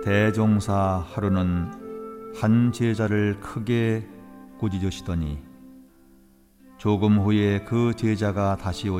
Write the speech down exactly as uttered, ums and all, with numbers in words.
대종사 하루는 한 제자를 크게 꾸짖으시더니 조금 후에 그 제자가 다시